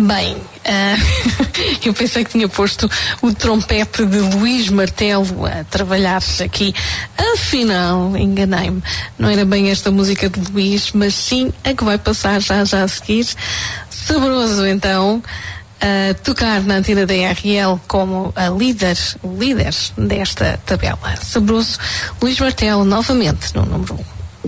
Bem, eu pensei que tinha posto o trompete de Luís Martelo a trabalhar aqui. Afinal, enganei-me. Não era bem esta música de Luís, mas sim a que vai passar já a seguir. Saboroso, então, a tocar na antena da RL como o líder desta tabela. Saboroso, Luís Martelo, novamente no número 1.